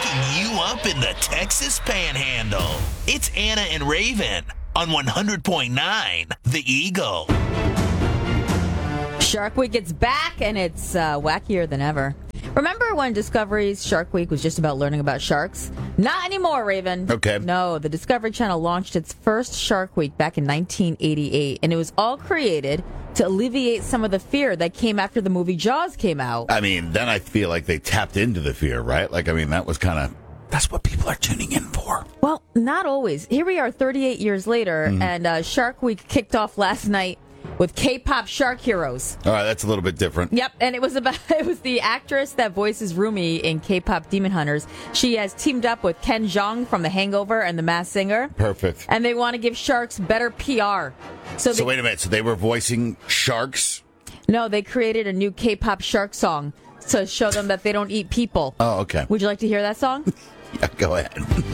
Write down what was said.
waking you up in the Texas Panhandle. It's Anna and Raven on 100.9 The Eagle. Shark Week is back, and it's wackier than ever. Remember when Discovery's Shark Week was just about learning about sharks? Not anymore, Raven. Okay. No, the Discovery Channel launched its first Shark Week back in 1988, and it was all created to alleviate some of the fear that came after the movie Jaws came out. I mean, then I feel like they tapped into the fear, right? Like, I mean, that was kind of, that's what people are tuning in for. Well, not always. Here we are 38 years later, and Shark Week kicked off last night with K-pop shark heroes. All right, that's a little bit different. Yep, and it was the actress that voices Rumi in K-pop Demon Hunters. She has teamed up with Ken Jeong from The Hangover and The Masked Singer. Perfect. And they want to give sharks better PR. So wait a minute. So they were voicing sharks? No, they created a new K-pop shark song to show them that they don't eat people. Oh, okay. Would you like to hear that song? Yeah, go ahead.